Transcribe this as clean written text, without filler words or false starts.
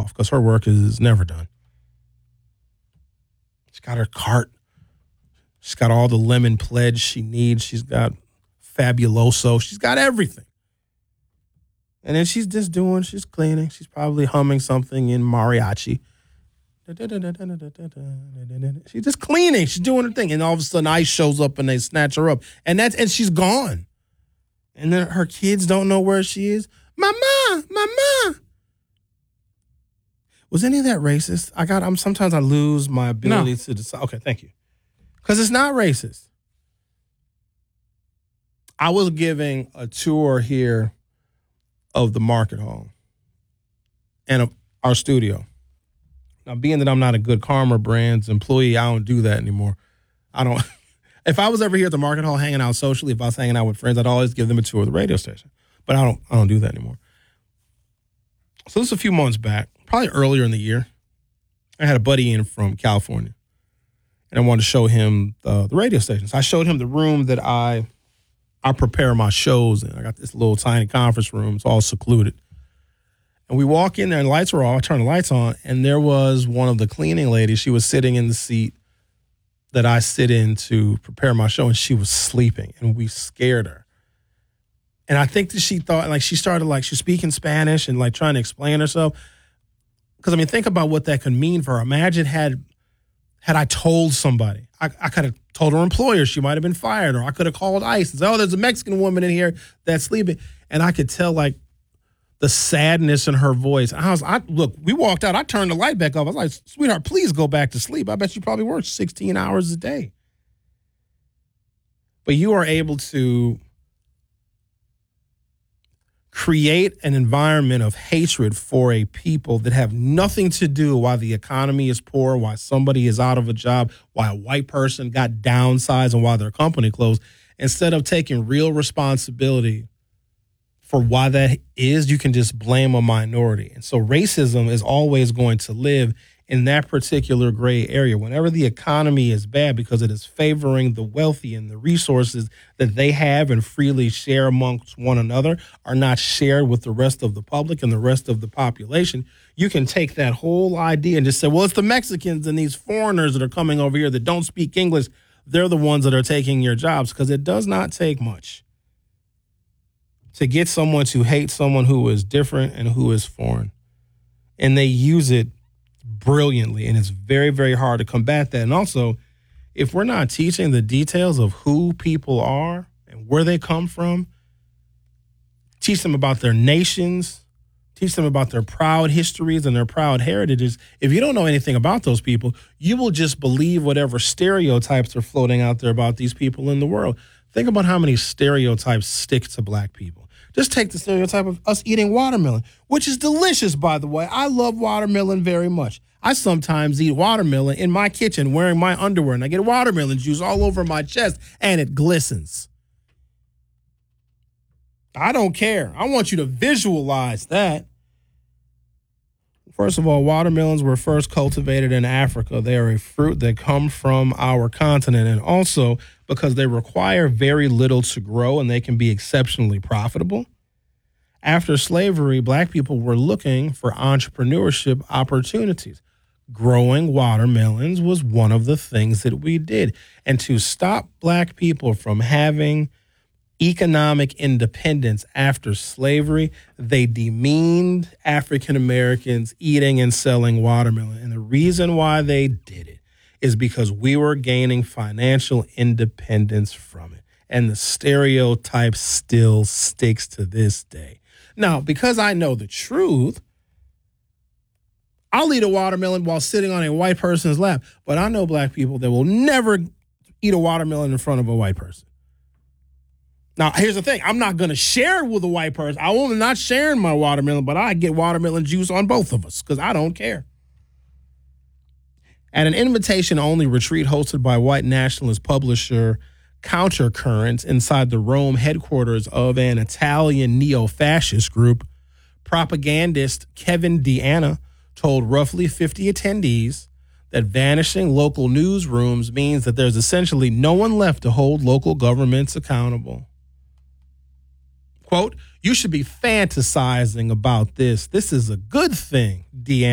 off because her work is never done. She's got her cart. She's got all the lemon pledge she needs. She's got Fabuloso. She's got everything. And then she's cleaning. She's probably humming something in mariachi. She's just cleaning. She's doing her thing. And all of a sudden ICE shows up and they snatch her up. And she's gone. And then her kids don't know where she is. Mama. Was any of that racist? Sometimes I lose my ability to decide. Okay, thank you. Because it's not racist. I was giving a tour here of the market hall and of our studio. Now, being that I'm not a Good Karma Brands employee, I don't do that anymore. If I was ever here at the market hall hanging out socially, if I was hanging out with friends, I'd always give them a tour of the radio station. But I don't do that anymore. So this is a few months back, probably earlier in the year. I had a buddy in from California, and I wanted to show him the radio station. So I showed him the room that I prepare my shows in. I got this little tiny conference room. It's all secluded. And we walk in there, and the lights were off. I turned the lights on, and there was one of the cleaning ladies. She was sitting in the seat that I sit in to prepare my show, and she was sleeping, and we scared her. And I think that she thought, she started, she was speaking Spanish and, trying to explain herself. Because, think about what that could mean for her. Imagine had I told somebody. I could have told her employer she might have been fired, or I could have called ICE and said, there's a Mexican woman in here that's sleeping. And I could tell, the sadness in her voice. Look, we walked out. I turned the light back off. I was like, sweetheart, please go back to sleep. I bet you probably work 16 hours a day. But you are able to create an environment of hatred for a people that have nothing to do why the economy is poor, why somebody is out of a job, why a white person got downsized, and why their company closed. Instead of taking real responsibility for why that is, you can just blame a minority. And so racism is always going to live in that particular gray area. Whenever the economy is bad because it is favoring the wealthy and the resources that they have and freely share amongst one another are not shared with the rest of the public and the rest of the population, you can take that whole idea and just say, well, it's the Mexicans and these foreigners that are coming over here that don't speak English. They're the ones that are taking your jobs, because it does not take much to get someone to hate someone who is different and who is foreign. And they use it brilliantly, and it's very, very hard to combat that. And also, if we're not teaching the details of who people are and where they come from, teach them about their nations, teach them about their proud histories and their proud heritages. If you don't know anything about those people, you will just believe whatever stereotypes are floating out there about these people in the world. Think about how many stereotypes stick to black people. Just take the stereotype of us eating watermelon, which is delicious, by the way. I love watermelon very much. I sometimes eat watermelon in my kitchen wearing my underwear, and I get watermelon juice all over my chest, and it glistens. I don't care. I want you to visualize that. First of all, watermelons were first cultivated in Africa. They are a fruit that come from our continent, and also because they require very little to grow and they can be exceptionally profitable. After slavery, black people were looking for entrepreneurship opportunities. Growing watermelons was one of the things that we did. And to stop black people from having economic independence after slavery, they demeaned African Americans eating and selling watermelon. And the reason why they did it is because we were gaining financial independence from it. And the stereotype still sticks to this day. Now, because I know the truth, I'll eat a watermelon while sitting on a white person's lap. But I know black people that will never eat a watermelon in front of a white person. Now, here's the thing. I'm not going to share with a white person. I will not sharing my watermelon, but I get watermelon juice on both of us because I don't care. At an invitation-only retreat hosted by white nationalist publisher Countercurrents inside the Rome headquarters of an Italian neo-fascist group, propagandist Kevin DeAnna told roughly 50 attendees that vanishing local newsrooms means that there's essentially no one left to hold local governments accountable. Quote, "You should be fantasizing about this. This is a good thing," DeAnna